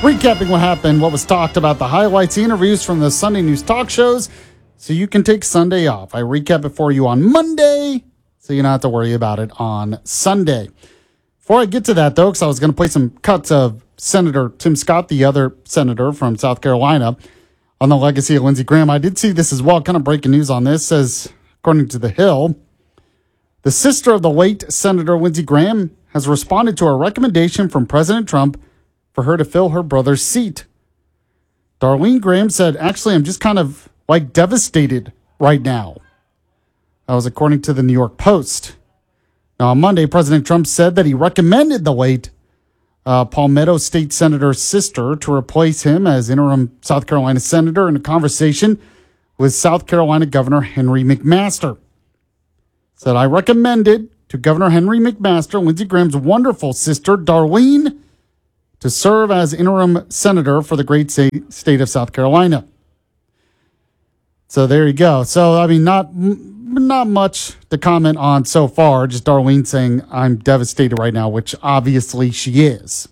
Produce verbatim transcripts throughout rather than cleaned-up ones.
recapping what happened, what was talked about, the highlights, the interviews from the Sunday news talk shows, so you can take Sunday off. I recap it for you on Monday, so you don't have to worry about it on Sunday. Before I get to that, though, because I was going to play some cuts of Senator Tim Scott, the other senator from South Carolina, on the legacy of Lindsey Graham, I did see this as well, kind of breaking news on this, says, according to The Hill, the sister of the late Senator Lindsey Graham has responded to a recommendation from President Trump for her to fill her brother's seat. Darlene Graham said, actually, I'm just kind of like devastated right now. That was according to the New York Post. Now, on Monday, President Trump said that he recommended the late uh, Palmetto State Senator's sister to replace him as interim South Carolina senator in a conversation with South Carolina Governor Henry McMaster. Said, I recommended to Governor Henry McMaster, Lindsey Graham's wonderful sister, Darlene, to serve as interim senator for the great state of South Carolina. So there you go. So, I mean, not not much to comment on so far. Just Darlene saying, I'm devastated right now, which obviously she is.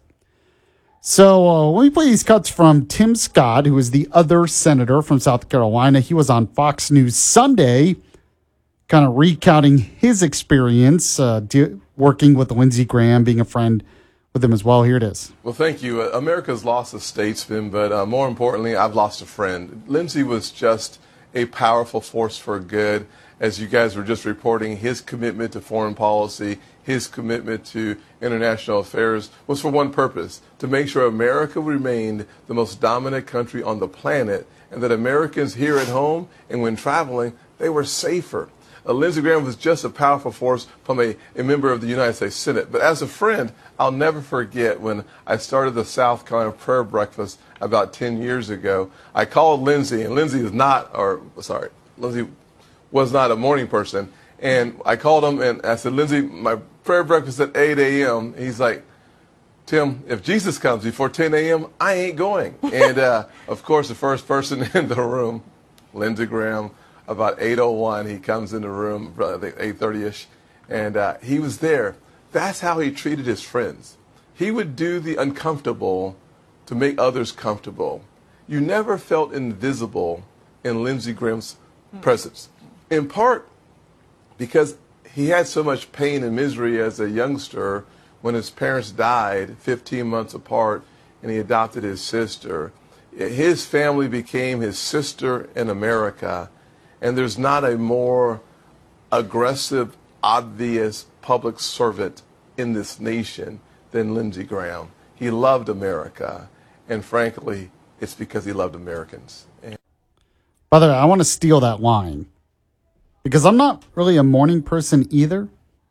So uh, let me play these cuts from Tim Scott, who is the other senator from South Carolina. He was on Fox News Sunday, kind of recounting his experience uh, de- working with Lindsey Graham, being a friend with him as well. Here it is. Well, thank you. Uh, America's lost a statesman, but uh, more importantly, I've lost a friend. Lindsey was just a powerful force for good. As you guys were just reporting, his commitment to foreign policy, his commitment to international affairs was for one purpose, to make sure America remained the most dominant country on the planet, and that Americans here at home and when traveling, they were safer. Uh, Lindsey Graham was just a powerful force from a, a member of the United States Senate. But as a friend, I'll never forget when I started the South Carolina Prayer Breakfast about ten years ago. I called Lindsey, and Lindsey is not, or sorry, Lindsey was not a morning person. And I called him and I said, Lindsey, my prayer breakfast at eight a.m. He's like, Tim, if Jesus comes before ten a.m., I ain't going. And, uh, of course, the first person in the room, Lindsey Graham, about eight oh one, he comes in the room, I think eight thirty-ish, and uh, he was there. That's how he treated his friends. He would do the uncomfortable to make others comfortable. You never felt invisible in Lindsey Graham's presence, in part because he had so much pain and misery as a youngster when his parents died fifteen months apart and he adopted his sister. His family became his sister in America. And there's not a more aggressive, obvious public servant in this nation than Lindsey Graham. He loved America. And frankly, it's because he loved Americans. And By the way, I want to steal that line because I'm not really a morning person either.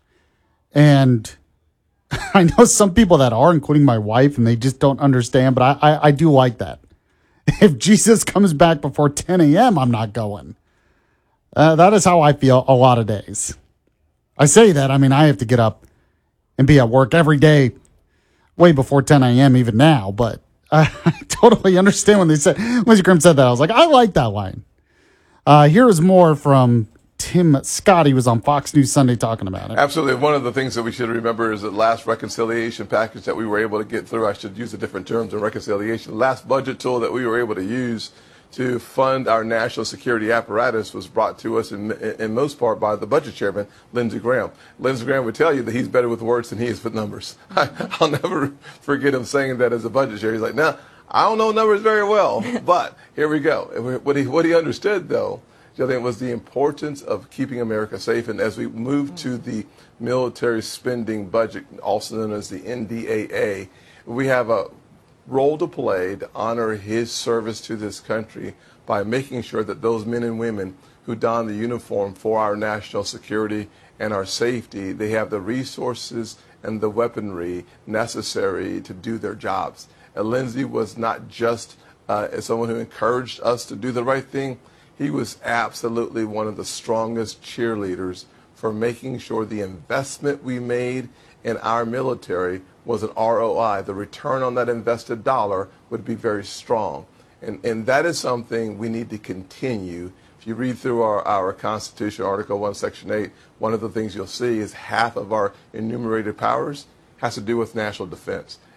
And I know some people that are, including my wife, and they just don't understand. But I, I, I do like that. If Jesus comes back before ten a.m., I'm not going. Uh, that is how I feel a lot of days. I say that, I mean, I have to get up and be at work every day way before ten a.m. even now, but I, I totally understand when they said, Lindsey Graham said that. I was like, I like that line. Uh, here is more from Tim Scott. He was on Fox News Sunday talking about it. Absolutely. One of the things that we should remember is the last reconciliation package that we were able to get through. I should use a different term than reconciliation. Last budget tool that we were able to use to fund our national security apparatus was brought to us in, in most part by the budget chairman, Lindsey Graham. Lindsey Graham would tell you that he's better with words than he is with numbers. I, I'll never forget him saying that as a budget chair. He's like, nah, I don't know numbers very well, but here we go. What he, what he understood, though, I think, was the importance of keeping America safe. And as we move to the military spending budget, also known as the N D A A, we have a role to play to honor his service to this country by making sure that those men and women who don the uniform for our national security and our safety, they have the resources and the weaponry necessary to do their jobs. And Lindsey was not just uh, someone who encouraged us to do the right thing. He was absolutely one of the strongest cheerleaders for making sure the investment we made in our military was an R O I. The return on that invested dollar would be very strong. And, and that is something we need to continue. If you read through our, our Constitution, Article one, Section eight, one of the things you'll see is half of our enumerated powers has to do with national defense.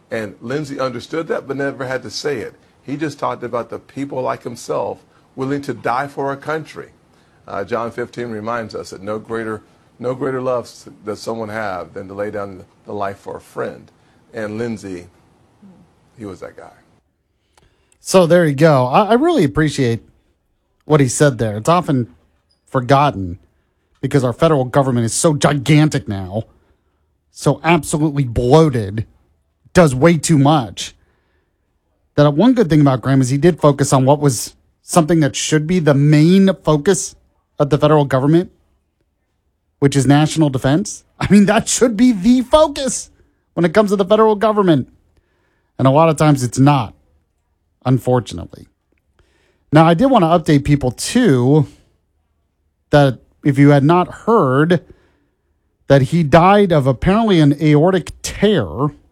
And Lindsey understood that but never had to say it. He just talked about the people like himself willing to die for a country. Uh, John fifteen reminds us that no greater, no greater love does someone have than to lay down the life for a friend. And Lindsey, he was that guy. So there you go. I, I really appreciate what he said there. It's often forgotten because our federal government is so gigantic now, so absolutely bloated, does way too much. That one good thing about Graham is he did focus on what was something that should be the main focus of the federal government, which is national defense. I mean, that should be the focus when it comes to the federal government. And a lot of times it's not, unfortunately. Now, I did want to update people, too, that if you had not heard, that he died of apparently an aortic tear,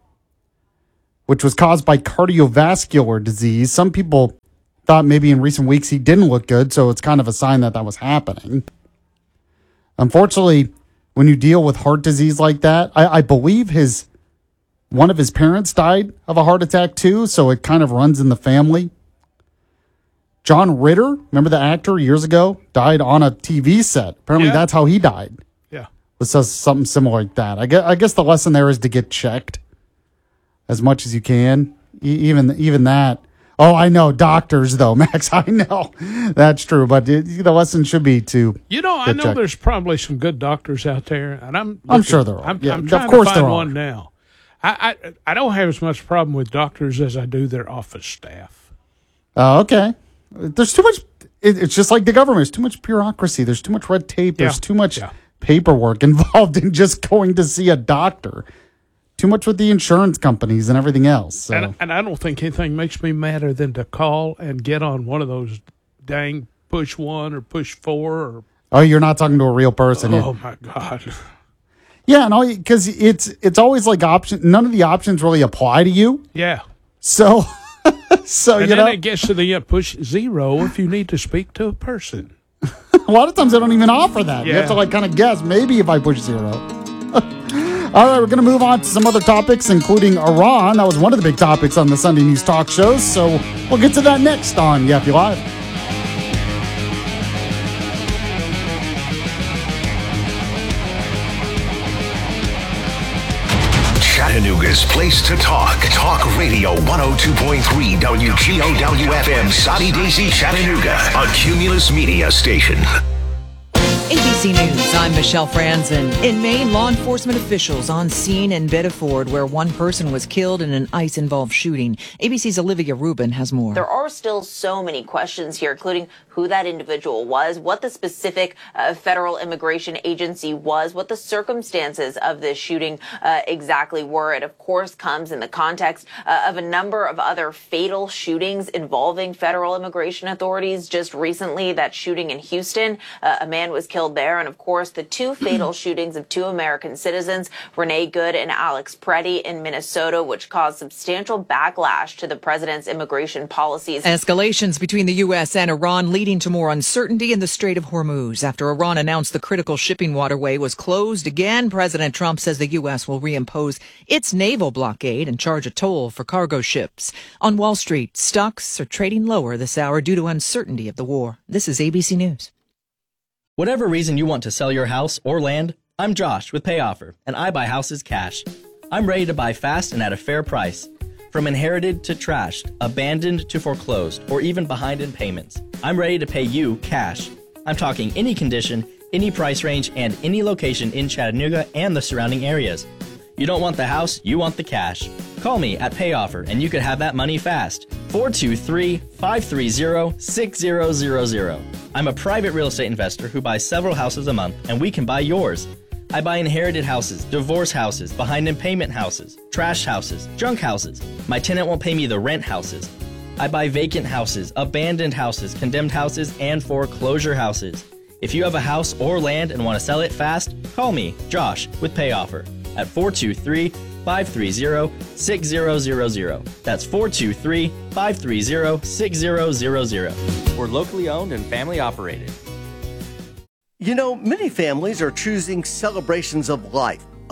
which was caused by cardiovascular disease. Some people thought maybe in recent weeks he didn't look good, so it's kind of a sign that that was happening. Unfortunately, when you deal with heart disease like that, I, I believe his one of his parents died of a heart attack too, so it kind of runs in the family. John Ritter, remember the actor years ago, died on a T V set. Apparently Yeah. that's how he died. Yeah. It says something similar like that. I guess, I guess the lesson there is to get checked as much as you can. E- even even that. Oh, I know. Doctors, though, Max. I know. That's true. But it, the lesson should be to You know, I get know checked. there's probably some good doctors out there, and I'm I'm looking- sure there are. I'm, Yeah, I'm of trying course to find there are. one now. I, I I don't have as much problem with doctors as I do their office staff. Oh, okay. There's too much. It, it's just like the government. There's too much bureaucracy. There's too much red tape. There's Yeah. too much Yeah. paperwork involved in just going to see a doctor. Too much with the insurance companies and everything else. So. And, and I don't think anything makes me madder than to call and get on one of those dang push one or push four or Oh, you're not talking to a real person. oh here. my God. Yeah, no, because it's it's always like option. None of the options really apply to you. Yeah. So, so And you then know, it gets to the uh, push zero if you need to speak to a person. a lot of times they don't even offer that. You have Yeah. to like kind of guess. Maybe if I push zero. All right, we're going to move on to some other topics, including Iran. That was one of the big topics on the Sunday News Talk shows. So we'll get to that next on Yappy Live. Chattanooga's place to talk. Talk Radio one oh two point three W G O W F M, Soddy Daisy, Chattanooga, a Cumulus Media station. A B C News, I'm Michelle Franzen. In Maine, law enforcement officials on scene in Bedford where one person was killed in an ICE-involved shooting. A B C's Olivia Rubin has more. There are still so many questions here, including who that individual was, what the specific uh, federal immigration agency was, what the circumstances of this shooting uh, exactly were. It, of course, comes in the context uh, of a number of other fatal shootings involving federal immigration authorities. Just recently, that shooting in Houston, uh, a man was killed there. And, of course, the two fatal shootings of two American citizens, Renee Good and Alex Preddy in Minnesota, which caused substantial backlash to the president's immigration policies. Escalations between the U S and Iran leading to more uncertainty in the Strait of Hormuz. After Iran announced the critical shipping waterway was closed again, President Trump says the U S will reimpose its naval blockade and charge a toll for cargo ships. On Wall Street, stocks are trading lower this hour due to uncertainty of the war. This is A B C News. Whatever reason you want to sell your house or land, I'm Josh with PayOffer, and I buy houses cash. I'm ready to buy fast and at a fair price. From inherited to trashed, abandoned to foreclosed, or even behind in payments, I'm ready to pay you cash. I'm talking any condition, any price range, and any location in Chattanooga and the surrounding areas. You don't want the house, you want the cash. Call me at PayOffer and you could have that money fast. four two three, five three zero, six zero zero zero. I'm a private real estate investor who buys several houses a month, and we can buy yours. I buy inherited houses, divorce houses, behind in payment houses, trash houses, junk houses. My tenant won't pay me the rent houses. I buy vacant houses, abandoned houses, condemned houses, and foreclosure houses. If you have a house or land and want to sell it fast, call me, Josh, with PayOffer at four two three, five three zero, six zero zero zero. That's four two three, five three zero, six zero zero zero. We're locally owned and family operated. You know, many families are choosing celebrations of life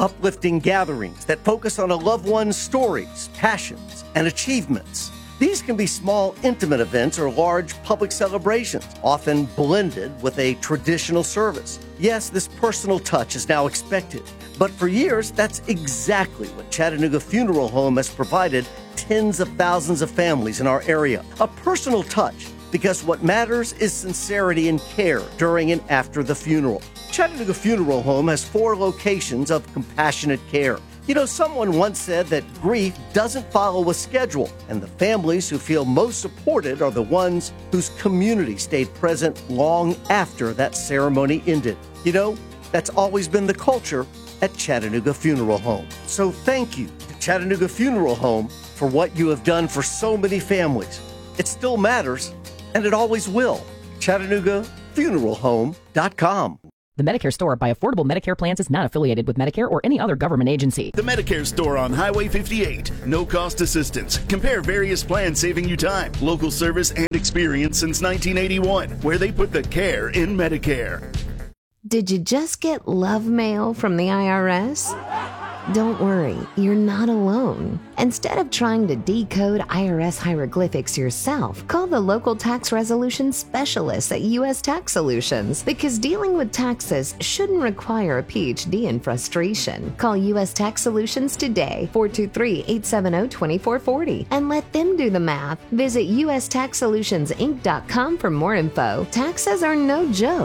uplifting gatherings that focus on a loved one's stories, passions, and achievements. These can be small, intimate events or large public celebrations, often blended with a traditional service. Yes, this personal touch is now expected, but for years, that's exactly what Chattanooga Funeral Home has provided tens of thousands of families in our area. A personal touch, because what matters is sincerity and care during and after the funeral. Chattanooga Funeral Home has four locations of compassionate care. You know, someone once said that grief doesn't follow a schedule, and the families who feel most supported are the ones whose community stayed present long after that ceremony ended. You know, that's always been the culture at Chattanooga Funeral Home. So thank you to Chattanooga Funeral Home for what you have done for so many families. It still matters, and it always will. Chattanooga Funeral Home dot com. The Medicare Store by Affordable Medicare Plans is not affiliated with Medicare or any other government agency. The Medicare Store on Highway fifty-eight. No cost assistance. Compare various plans saving you time, local service, and experience since nineteen eighty-one, where they put the care in Medicare. Did you just get love mail from the I R S? Don't worry, you're not alone. Instead of trying to decode I R S hieroglyphics yourself, call the local tax resolution specialists at U S Tax Solutions, because dealing with taxes shouldn't require a P H D in frustration. Call U S Tax Solutions today, four two three, eight seven zero, two four four zero, and let them do the math. Visit U S Tax Solutions Inc dot com for more info. Taxes are no joke.